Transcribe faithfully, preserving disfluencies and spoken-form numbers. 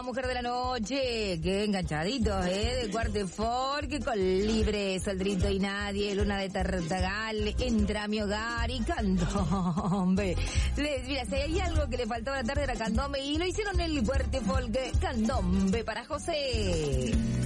mujer de la noche. Qué enganchaditos, ¿eh? De Cuartefork, con Libre, Soldrito y Nadie, Luna de Tartagal, Entra a mi hogar y Candombe. Le, mira, si hay algo que le faltaba a la tarde era Candombe y lo hicieron en el Cuartefork, Candombe para José.